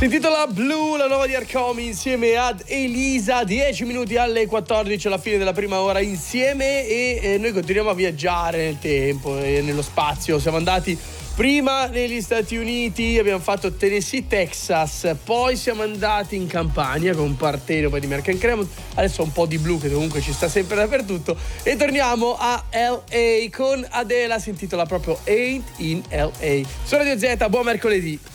Si intitola Blue, la nuova di Arcomi insieme ad Elisa. 10 minuti alle 14 alla fine della prima ora insieme e noi continuiamo a viaggiare nel tempo e nello spazio. Siamo andati prima negli Stati Uniti, abbiamo fatto Tennessee, Texas, poi siamo andati in Campania con Partenope di Merck & Cremont, adesso un po' di blu che comunque ci sta sempre dappertutto e torniamo a LA con Adela, si intitola proprio Ain't in LA. Su Radio Z, buon mercoledì.